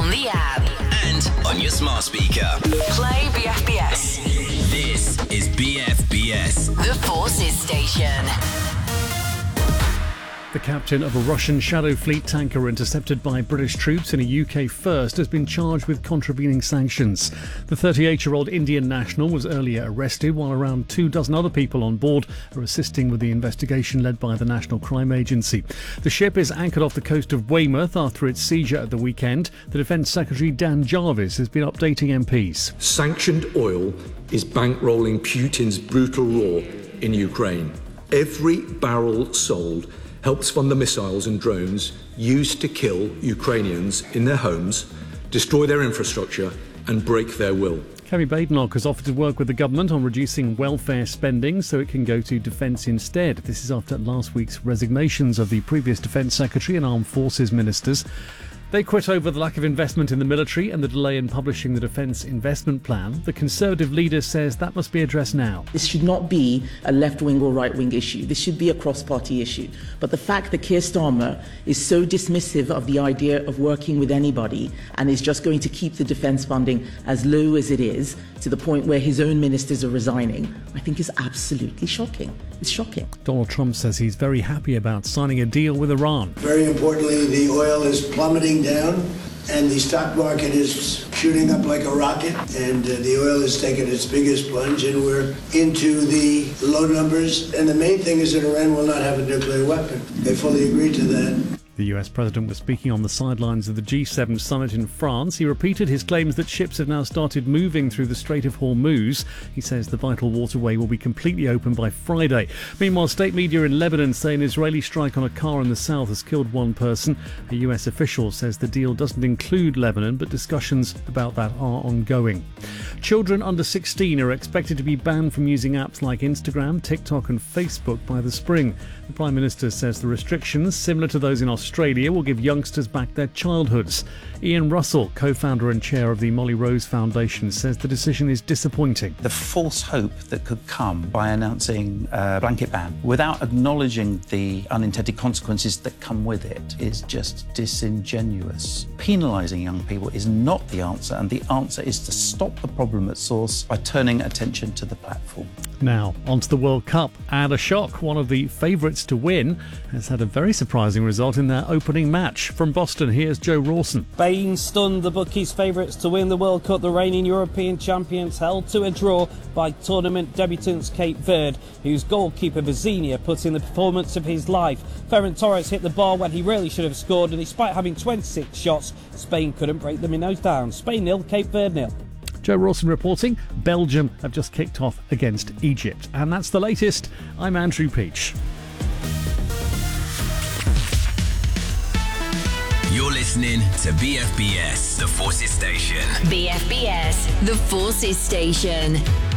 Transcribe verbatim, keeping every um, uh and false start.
on the app and on your smart speaker. Play B F B S. This is B F B S, The Forces Station. The captain of a Russian Shadow Fleet tanker intercepted by British troops in a U K first has been charged with contravening sanctions. The thirty-eight-year-old Indian national was earlier arrested, while around two dozen other people on board are assisting with the investigation led by the National Crime Agency. The ship is anchored off the coast of Weymouth after its seizure at the weekend. The Defence Secretary Dan Jarvis has been updating M Ps. Sanctioned oil is bankrolling Putin's brutal war in Ukraine. Every barrel sold helps fund the missiles and drones used to kill Ukrainians in their homes, destroy their infrastructure and break their will. Kerry Badenoch has offered to work with the government on reducing welfare spending so it can go to defence instead. This is after last week's resignations of the previous Defence Secretary and Armed Forces Ministers. They quit over the lack of investment in the military and the delay in publishing the Defence Investment Plan. The Conservative leader says that must be addressed now. This should not be a left-wing or right-wing issue. This should be a cross-party issue. But the fact that Keir Starmer is so dismissive of the idea of working with anybody and is just going to keep the defence funding as low as it is, to the point where his own ministers are resigning, I think is absolutely shocking. It's shocking. Donald Trump says he's very happy about signing a deal with Iran. Very importantly, the oil is plummeting down and the stock market is shooting up like a rocket, and uh, the oil has taken its biggest plunge and we're into the low numbers. And the main thing is that Iran will not have a nuclear weapon. They fully agreed to that. The U S president was speaking on the sidelines of the G seven summit in France. He repeated his claims that ships have now started moving through the Strait of Hormuz. He says the vital waterway will be completely open by Friday. Meanwhile, state media in Lebanon say an Israeli strike on a car in the south has killed one person. A U S official says the deal doesn't include Lebanon, but discussions about that are ongoing. Children under sixteen are expected to be banned from using apps like Instagram, TikTok and Facebook by the spring. The Prime Minister says the restrictions, similar to those in Australia, will give youngsters back their childhoods. Ian Russell, co-founder and chair of the Molly Rose Foundation, says the decision is disappointing. The false hope that could come by announcing a blanket ban without acknowledging the unintended consequences that come with it is just disingenuous. Penalising young people is not the answer, and the answer is to stop the problem at source by turning attention to the platform. Now, onto the World Cup. And a shock, one of the favourites to win has had a very surprising result in their opening match. From Boston, here's Joe Rawson. Spain stunned the bookies' favourites to win the World Cup. The reigning European champions held to a draw by tournament debutants Cape Verde, whose goalkeeper Vizinha put in the performance of his life. Ferran Torres hit the bar when he really should have scored, and despite having twenty-six shots, Spain couldn't break them in those down. Spain nil, Cape Verde nil. Joe Rawson reporting. Belgium have just kicked off against Egypt. And that's the latest. I'm Andrew Peach. You're listening to B F B S, The Forces Station. B F B S, The Forces Station.